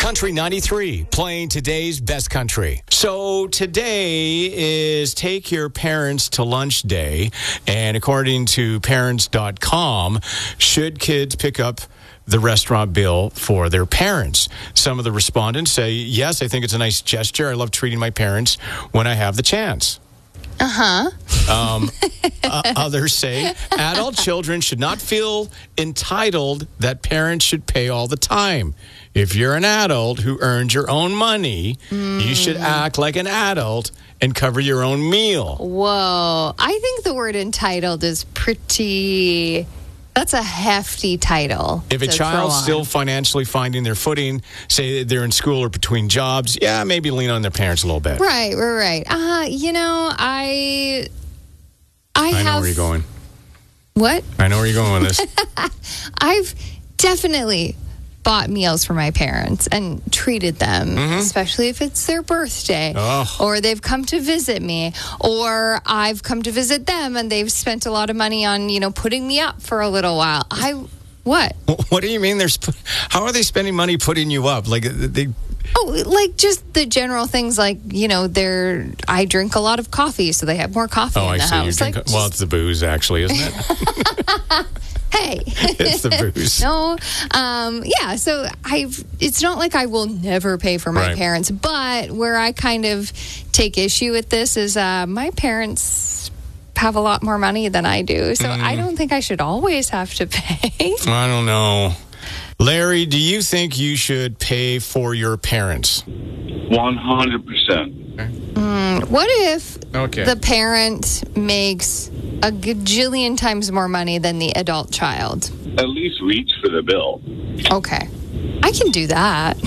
Country 93, playing today's best country. So today is Take Your Parents to Lunch Day. And according to parents.com, should kids pick up the restaurant bill for their parents? Some of the respondents say, yes, I think it's a nice gesture. I love treating my parents when I have the chance. Others say adult children should not feel entitled that parents should pay all the time. If you're an adult who earns your own money, you should act like an adult and cover your own meal. Whoa. I think the word entitled is that's a hefty title. If a child's still financially finding their footing, say they're in school or between jobs, yeah, maybe lean on their parents a little bit. Right. I know where you're going. What? I know where you're going with this. I've definitely bought meals for my parents and treated them, especially if it's their birthday or they've come to visit me or I've come to visit them and they've spent a lot of money on, putting me up for a little while. What? What do you mean? How are they spending money putting you up? Like just the general things like, I drink a lot of coffee, so they have more coffee in the house. It's the booze, actually, isn't it? Hey. It's the booze. No. So it's not like I will never pay for my parents, but where I kind of take issue with this is my parents have a lot more money than I do, so I don't think I should always have to pay. I don't know. Larry, do you think you should pay for your parents? 100%. What if the parent makes a gajillion times more money than the adult child? At least reach for the bill. Okay. I can do that.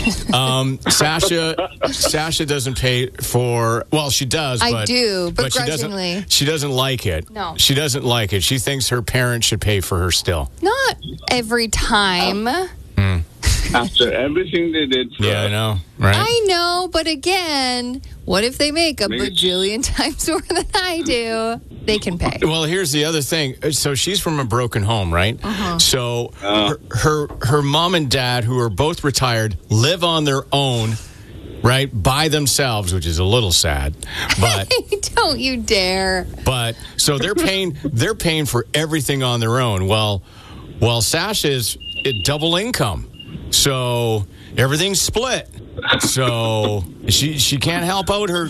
Sasha doesn't pay for, well, she does. I do, but she doesn't like it. No. She doesn't like it. She thinks her parents should pay for her still. Not every time. After everything they did for us. I know, right? I know, but again, what if they make a bajillion times more than I do? They can pay. Well, here's the other thing. So she's from a broken home, right? So her mom and dad, who are both retired, live on their own, right, by themselves, which is a little sad. But don't you dare. But so they're paying for everything on their own. Well, Sasha is double income. So everything's split. So she can't help out her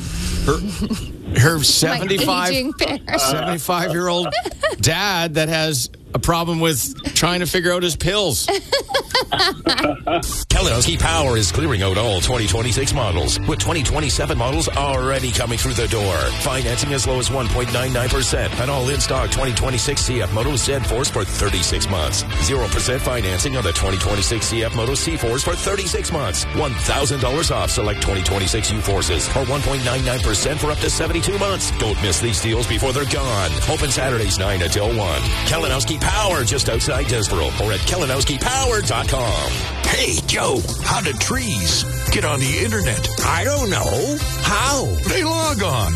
75-year-old dad that has a problem with trying to figure out his pills. Kalinowski Power is clearing out all 2026 models, with 2027 models already coming through the door. Financing as low as 1.99% on all in-stock 2026 CF Moto Z4s for 36 months. 0% financing on the 2026 CF Moto C4s for 36 months. $1,000 off select 2026 U-Forces, or 1.99% for up to 72 months. Don't miss these deals before they're gone. Open Saturdays 9 until 1. Kalinowski Power, just outside Desborough, or at KalinowskiPower.com. Hey, Joe, how do trees get on the internet? I don't know. How? They log on.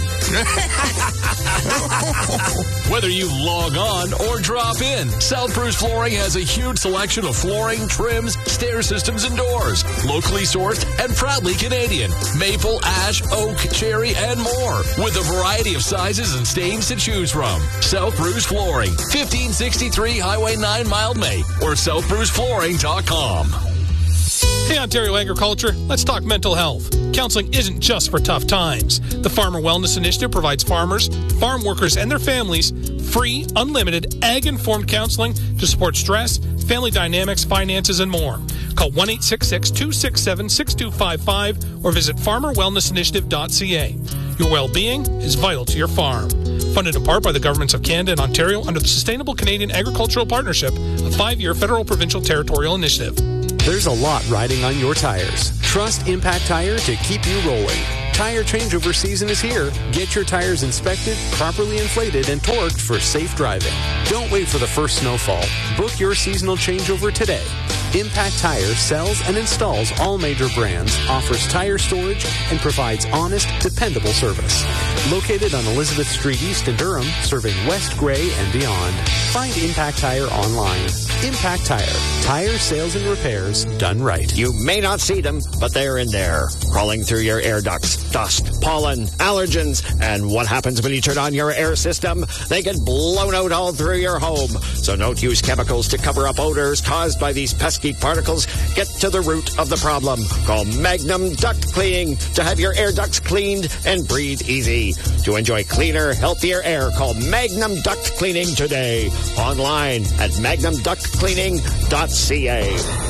Whether you log on or drop in, South Bruce Flooring has a huge selection of flooring, trims, stair systems, and doors. Locally sourced and proudly Canadian. Maple, ash, oak, cherry, and more. With a variety of sizes and stains to choose from. South Bruce Flooring, 1563 Highway 9, Mildmay, or southbruceflooring.com. Hey, Ontario Agriculture, let's talk mental health. Counseling isn't just for tough times. The Farmer Wellness Initiative provides farmers, farm workers, and their families free, unlimited, ag-informed counseling to support stress, family dynamics, finances, and more. Call 1-866-267-6255 or visit farmerwellnessinitiative.ca. Your well-being is vital to your farm. Funded in part by the governments of Canada and Ontario under the Sustainable Canadian Agricultural Partnership, a 5-year federal provincial territorial initiative. There's a lot riding on your tires. Trust Impact Tire to keep you rolling. Tire changeover season is here. Get your tires inspected, properly inflated, and torqued for safe driving. Don't wait for the first snowfall. Book your seasonal changeover today. Impact Tire sells and installs all major brands, offers tire storage, and provides honest, dependable service. Located on Elizabeth Street East in Durham, serving West, Gray, and beyond. Find Impact Tire online. Impact Tire. Tire sales and repairs done right. You may not see them, but they're in there, crawling through your air ducts. Dust, pollen, allergens, and what happens when you turn on your air system? They get blown out all through your home. So don't use chemicals to cover up odors caused by these pesky particles. Get to the root of the problem. Call Magnum Duct Cleaning to have your air ducts cleaned and breathe easy. To enjoy cleaner, healthier air, call Magnum Duct Cleaning today. Online at magnumductcleaning.ca.